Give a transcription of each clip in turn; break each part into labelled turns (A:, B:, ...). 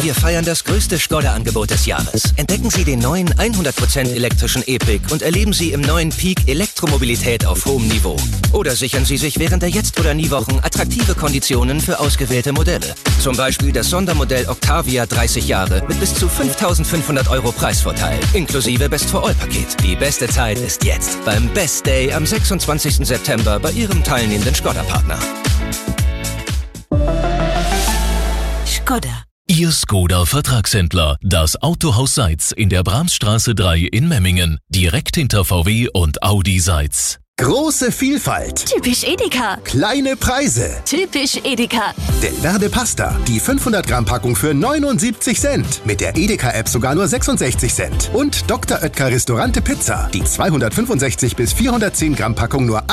A: Wir feiern das größte Skoda-Angebot des Jahres. Entdecken Sie den neuen 100% elektrischen E-Pick und erleben Sie im neuen Peak Elektromobilität auf hohem Niveau. Oder sichern Sie sich während der Jetzt- oder Nie-Wochen attraktive Konditionen für ausgewählte Modelle. Zum Beispiel das Sondermodell Octavia 30 Jahre mit bis zu 5.500 € Preisvorteil, inklusive Best-for-All-Paket. Die beste Zeit ist jetzt, beim Best Day am 26. September bei Ihrem teilnehmenden Skoda-Partner.
B: Skoda.
C: Ihr Skoda-Vertragshändler, das Autohaus Seitz in der Brahmsstraße 3 in Memmingen, direkt hinter VW und Audi Seitz.
D: Große Vielfalt.
B: Typisch Edeka.
D: Kleine Preise.
B: Typisch Edeka.
D: Delverde Pasta, die 500 Gramm Packung für 79 Cent. Mit der Edeka-App sogar nur 66 Cent. Und Dr. Oetker Restaurante Pizza, die 265 bis 410 Gramm Packung nur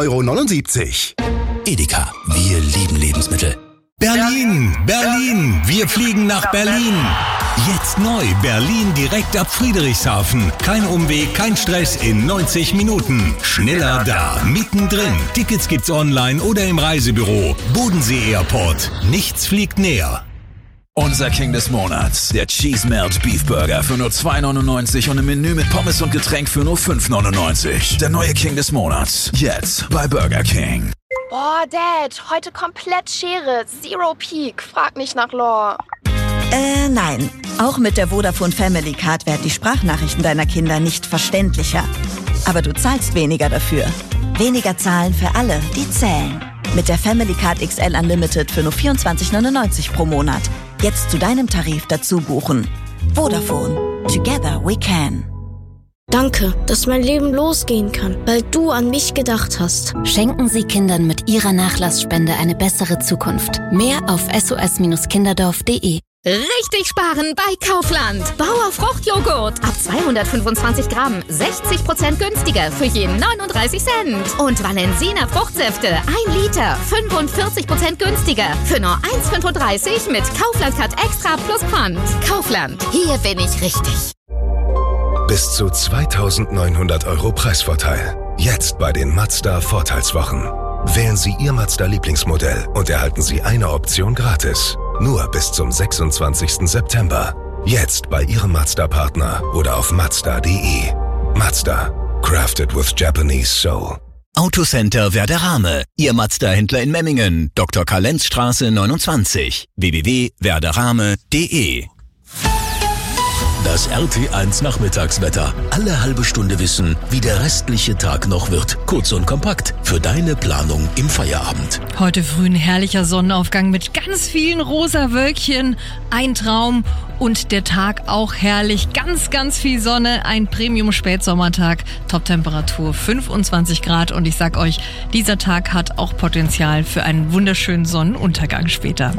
D: 1,79 €.
E: Edeka, wir lieben Lebensmittel. Berlin, Berlin, wir fliegen nach Berlin. Jetzt neu, Berlin direkt ab Friedrichshafen. Kein Umweg, kein Stress, in 90 Minuten. Schneller da, mittendrin. Tickets gibt's online oder im Reisebüro. Bodensee Airport, nichts fliegt näher.
F: Unser King des Monats, der Cheese Melt Beef Burger für nur 2,99 € und ein Menü mit Pommes und Getränk für nur 5,99 €. Der neue King des Monats, jetzt bei Burger King.
G: Boah, Dad, heute komplett Schere, Zero Peak, frag nicht nach Lore.
B: Nein. Auch mit der Vodafone Family Card werden die Sprachnachrichten deiner Kinder nicht verständlicher. Aber du zahlst weniger dafür. Weniger zahlen für alle, die zählen. Mit der Family Card XL Unlimited für nur 24,99 € pro Monat. Jetzt zu deinem Tarif dazu buchen. Vodafone. Together we can.
H: Danke, dass mein Leben losgehen kann, weil du an mich gedacht hast.
I: Schenken Sie Kindern mit Ihrer Nachlassspende eine bessere Zukunft. Mehr auf sos-kinderdorf.de.
J: Richtig sparen bei Kaufland. Bauer Fruchtjoghurt. Ab 225 Gramm 60% günstiger für jeden 39 Cent. Und Valensina Fruchtsäfte 1 Liter 45% günstiger für nur 1,35 mit Kaufland-Card Extra plus Pfand. Kaufland, hier bin ich richtig.
K: Bis zu 2.900 € Preisvorteil. Jetzt bei den Mazda Vorteilswochen. Wählen Sie Ihr Mazda-Lieblingsmodell und erhalten Sie eine Option gratis. Nur bis zum 26. September. Jetzt bei Ihrem Mazda-Partner oder auf Mazda.de. Mazda. Crafted with Japanese Soul.
E: Autocenter Werderame, Ihr Mazda-Händler in Memmingen, Dr. Karlenzstraße 29, www.werderame.de.
C: Das RT1 Nachmittagswetter. Alle halbe Stunde wissen, wie der restliche Tag noch wird. Kurz und kompakt für deine Planung im Feierabend.
L: Heute früh ein herrlicher Sonnenaufgang mit ganz vielen rosa Wölkchen. Ein Traum und der Tag auch herrlich. Ganz, ganz viel Sonne. Ein Premium-Spätsommertag. Toptemperatur 25 Grad. Und ich sag euch, dieser Tag hat auch Potenzial für einen wunderschönen Sonnenuntergang später.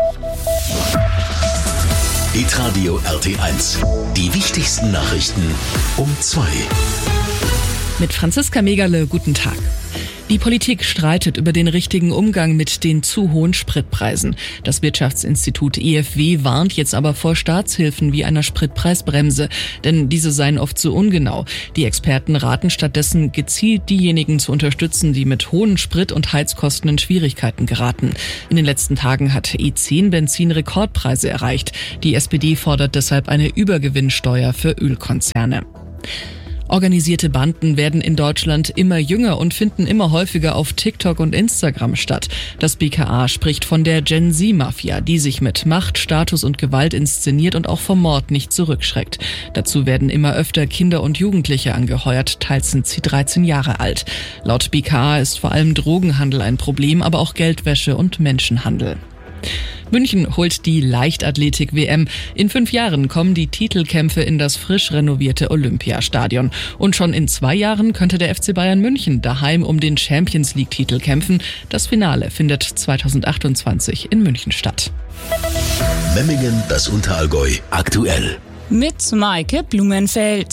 C: Hitradio RT1. Die wichtigsten Nachrichten um 2.
M: Mit Franziska Megerle, guten Tag. Die Politik streitet über den richtigen Umgang mit den zu hohen Spritpreisen. Das Wirtschaftsinstitut EFW warnt jetzt aber vor Staatshilfen wie einer Spritpreisbremse, denn diese seien oft zu ungenau. Die Experten raten stattdessen, gezielt diejenigen zu unterstützen, die mit hohen Sprit- und Heizkosten in Schwierigkeiten geraten. In den letzten Tagen hat E10-Benzin Rekordpreise erreicht. Die SPD fordert deshalb eine Übergewinnsteuer für Ölkonzerne. Organisierte Banden werden in Deutschland immer jünger und finden immer häufiger auf TikTok und Instagram statt. Das BKA spricht von der Gen-Z-Mafia, die sich mit Macht, Status und Gewalt inszeniert und auch vom Mord nicht zurückschreckt. Dazu werden immer öfter Kinder und Jugendliche angeheuert, teils sind sie 13 Jahre alt. Laut BKA ist vor allem Drogenhandel ein Problem, aber auch Geldwäsche und Menschenhandel. München holt die Leichtathletik-WM. In 5 Jahren kommen die Titelkämpfe in das frisch renovierte Olympiastadion. Und schon in 2 Jahren könnte der FC Bayern München daheim um den Champions-League-Titel kämpfen. Das Finale findet 2028 in München statt.
C: Memmingen, das Unterallgäu, aktuell.
N: Mit Maike Blumenfeld.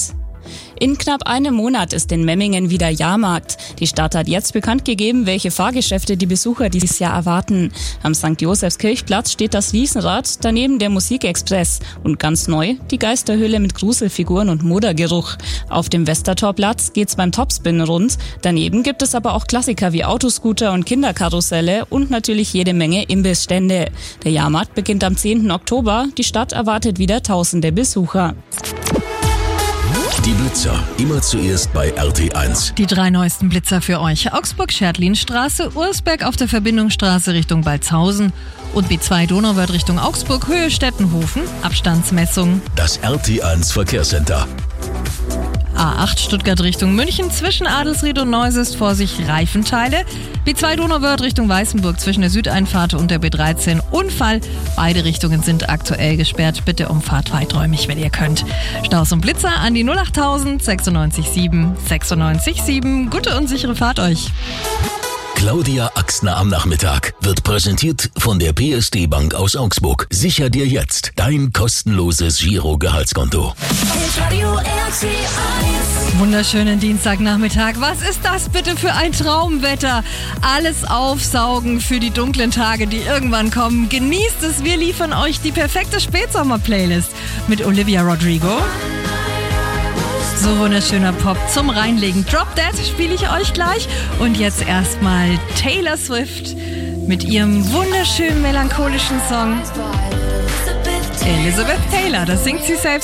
N: In knapp einem Monat ist in Memmingen wieder Jahrmarkt. Die Stadt hat jetzt bekannt gegeben, welche Fahrgeschäfte die Besucher dieses Jahr erwarten. Am St. Josefskirchplatz steht das Riesenrad, daneben der Musikexpress und ganz neu die Geisterhöhle mit Gruselfiguren und Modergeruch. Auf dem Westertorplatz geht's beim Topspin rund. Daneben gibt es aber auch Klassiker wie Autoscooter und Kinderkarusselle und natürlich jede Menge Imbissstände. Der Jahrmarkt beginnt am 10. Oktober. Die Stadt erwartet wieder tausende Besucher.
C: Die Blitzer, immer zuerst bei RT1.
L: Die 3 neuesten Blitzer für euch. Augsburg-Schertlinstraße, Ursberg auf der Verbindungsstraße Richtung Balzhausen und B2 Donauwörth Richtung Augsburg, Höhe Stettenhofen, Abstandsmessung.
C: Das RT1 Verkehrscenter.
L: A8 Stuttgart Richtung München, zwischen Adelsried und Neuss ist Vorsicht Reifenteile. B2 Donauwörth Richtung Weißenburg zwischen der Südeinfahrt und der B13 Unfall. Beide Richtungen sind aktuell gesperrt. Bitte umfahrt weiträumig, wenn ihr könnt. Staus und Blitzer an die 08000 967 967. Gute und sichere Fahrt euch.
C: Claudia Axner am Nachmittag wird präsentiert von der PSD Bank aus Augsburg. Sicher dir jetzt dein kostenloses Giro-Gehaltskonto.
L: Wunderschönen Dienstagnachmittag. Was ist das bitte für ein Traumwetter? Alles aufsaugen für die dunklen Tage, die irgendwann kommen. Genießt es, wir liefern euch die perfekte Spätsommer-Playlist mit Olivia Rodrigo. So wunderschöner Pop zum Reinlegen. Drop Dead spiele ich euch gleich. Und jetzt erstmal Taylor Swift mit ihrem wunderschönen melancholischen Song Elizabeth Taylor. Das singt sie selbst.